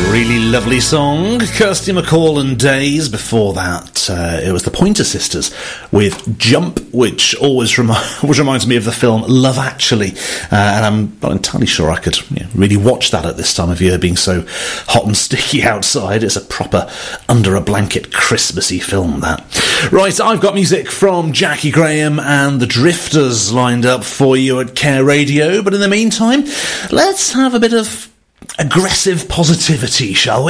Really lovely song. Kirsty MacColl and Days. Before that, it was the Pointer Sisters with Jump, which always reminds me of the film Love Actually. And I'm not entirely sure I could really watch that at this time of year, being so hot and sticky outside. It's a proper under-a-blanket Christmassy film, that. Right, I've got music from Jackie Graham and the Drifters lined up for you at Care Radio. But in the meantime, let's have a bit of aggressive positivity, shall we?